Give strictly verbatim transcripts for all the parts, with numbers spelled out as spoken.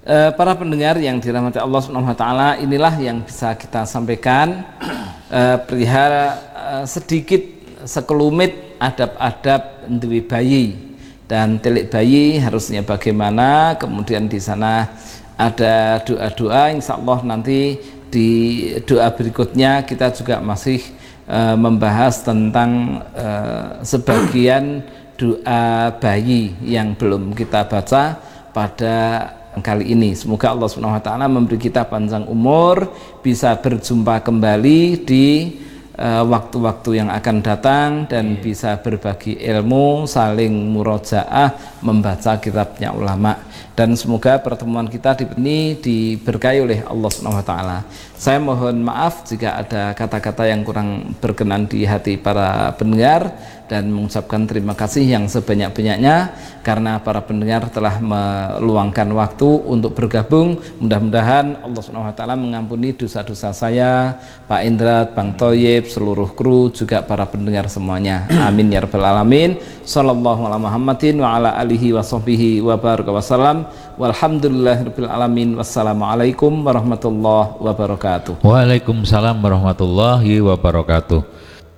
Eh, para pendengar yang dirahmati Allah Subhanahu wa taala, inilah yang bisa kita sampaikan eh, perihal eh, sedikit sekelumit adab-adab duwe bayi dan telik bayi harusnya bagaimana. Kemudian di sana ada doa-doa, insya Allah nanti di doa berikutnya kita juga masih eh, membahas tentang eh, sebagian doa bayi yang belum kita baca pada kali ini. Semoga Allah Subhanahu wa taala memberi kita panjang umur, bisa berjumpa kembali di waktu-waktu uh, yang akan datang dan bisa berbagi ilmu, saling murojaah, membaca kitabnya ulama. Dan semoga pertemuan kita di ini diberkahi oleh Allah Subhanahu wa taala. Saya mohon maaf jika ada kata-kata yang kurang berkenan di hati para pendengar, dan mengucapkan terima kasih yang sebanyak-banyaknya karena para pendengar telah meluangkan waktu untuk bergabung. Mudah-mudahan Allah Subhanahu wa taala mengampuni dosa-dosa saya, Pak Indra, Bang Thoyib, seluruh kru, juga para pendengar semuanya. Amin ya rabbal alamin. Sallallahu ala Muhammadin wa ala alihi wa sahbihi wa baraka wasallam. Walhamdulillahirabbil alamin. Wassalamualaikum warahmatullahi wabarakatuh. Waalaikumsalam warahmatullahi wabarakatuh.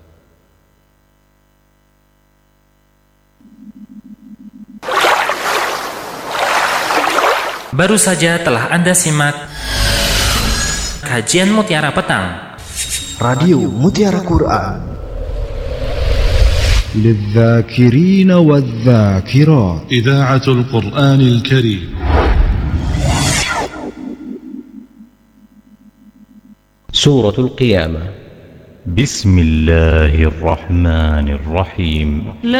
Baru saja telah Anda simak kajian Mutiara Petang, Radio Mutiara Quran, للذاكرين والذاكرات، إذاعة القرآن الكريم. سورة القيامة. بسم الله الرحمن الرحيم.